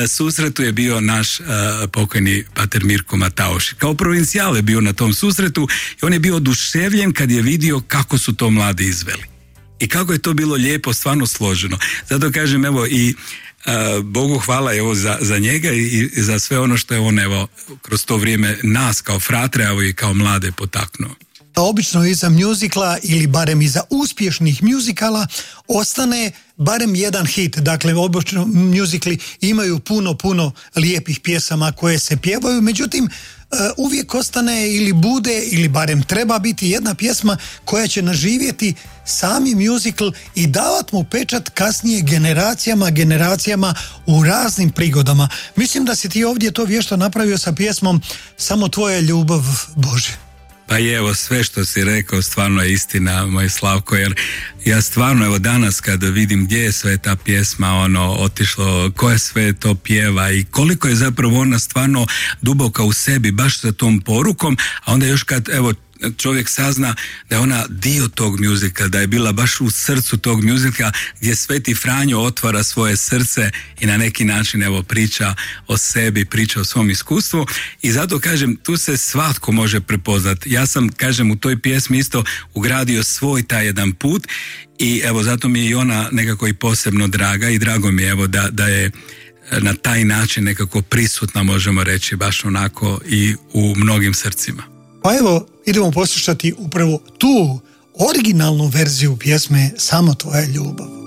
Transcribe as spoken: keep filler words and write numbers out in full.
Na susretu je bio naš uh, pokojni pater Mirko Matauši. Kao provincijal je bio na tom susretu i on je bio oduševljen kad je vidio kako su to mladi izveli. I kako je to bilo lijepo, stvarno složeno. Zato kažem, evo, i uh, Bogu hvala evo za, za njega i, i za sve ono što je on evo kroz to vrijeme nas kao fratre, evo i kao mlade potaknuo. Obično iza mjuzikla ili barem iza uspješnih mjuzikala ostane barem jedan hit. Dakle, obično mjuzikli imaju puno, puno lijepih pjesama koje se pjevaju, međutim uvijek ostane ili bude ili barem treba biti jedna pjesma koja će naživjeti sami mjuzikl i davat mu pečat kasnije generacijama, generacijama u raznim prigodama. Mislim da si ti ovdje to vješto napravio sa pjesmom Samo tvoja ljubav, Bože. Pa je, evo, sve što si rekao stvarno je istina, moj Slavko, jer ja stvarno, evo, danas kada vidim gdje je sve ta pjesma ono otišlo, koje sve to pjeva i koliko je zapravo ona stvarno duboka u sebi, baš sa tom porukom, a onda još kad, evo, čovjek sazna da je ona dio tog mjuzika, da je bila baš u srcu tog mjuzika gdje Sveti Franjo otvara svoje srce i na neki način evo priča o sebi, priča o svom iskustvu i zato kažem, tu se svatko može prepoznati. Ja sam, kažem, u toj pjesmi isto ugradio svoj taj jedan put i evo zato mi je i ona nekako i posebno draga i drago mi je evo da, da je na taj način nekako prisutna, možemo reći, baš onako i u mnogim srcima. Pa evo, idemo poslušati upravo tu originalnu verziju pjesme Samo tvoja ljubav.